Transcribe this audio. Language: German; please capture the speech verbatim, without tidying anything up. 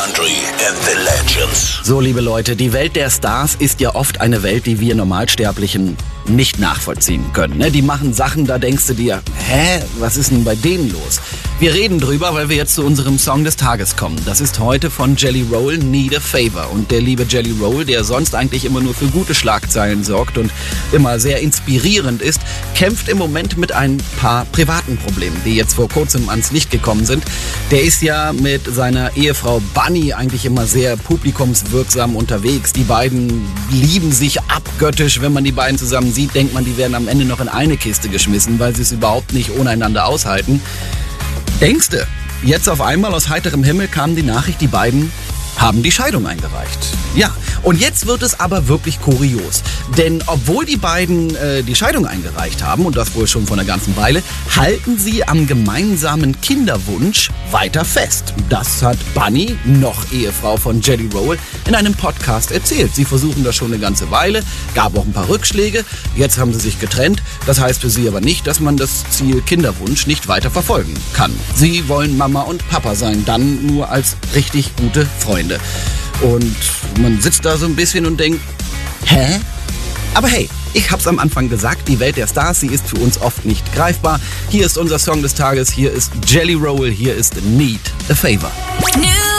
country and the legends. So, liebe Leute, die Welt der Stars ist ja oft eine Welt, die wir Normalsterblichen nicht nachvollziehen können. Ne? Die machen Sachen, da denkst du dir, hä, was ist denn bei denen los? Wir reden drüber, weil wir jetzt zu unserem Song des Tages kommen. Das ist heute von Jelly Roll, Need a Favor. Und der liebe Jelly Roll, der sonst eigentlich immer nur für gute Schlagzeilen sorgt und immer sehr inspirierend ist, kämpft im Moment mit ein paar privaten Problemen, die jetzt vor kurzem ans Licht gekommen sind. Der ist ja mit seiner Ehefrau Bunny eigentlich immer sehr publikumswirksam unterwegs. Die beiden lieben sich abgöttisch. Wenn man die beiden zusammen sieht, denkt man, die werden am Ende noch in eine Kiste geschmissen, weil sie es überhaupt nicht ohne einander aushalten. Denkste, jetzt auf einmal aus heiterem Himmel kam die Nachricht, die beiden haben die Scheidung eingereicht. Ja, und jetzt wird es aber wirklich kurios. Denn obwohl die beiden äh, die Scheidung eingereicht haben, und das wohl schon vor einer ganzen Weile, halten sie am gemeinsamen Kinderwunsch weiter fest. Das hat Bunny, noch Ehefrau von Jelly Roll, in einem Podcast erzählt. Sie versuchen das schon eine ganze Weile, gab auch ein paar Rückschläge. Jetzt haben sie sich getrennt. Das heißt für sie aber nicht, dass man das Ziel Kinderwunsch nicht weiter verfolgen kann. Sie wollen Mama und Papa sein, dann nur als richtig gute Freunde. Und man sitzt da so ein bisschen und denkt, hä? Aber hey, ich hab's am Anfang gesagt, die Welt der Stars, sie ist für uns oft nicht greifbar. Hier ist unser Song des Tages, hier ist Jelly Roll, hier ist Need a Favor. New